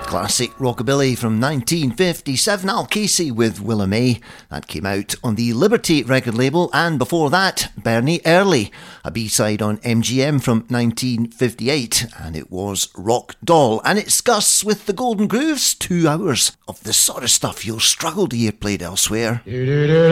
Classic rockabilly from 1957, Al Casey with Willa May. That came out on the Liberty record label, and before that, Bernie Early, a B-side on MGM from 1958, and it was Rock Doll. And it's Gus with the Golden Grooves, 2 hours of the sort of stuff you'll struggle to hear played elsewhere.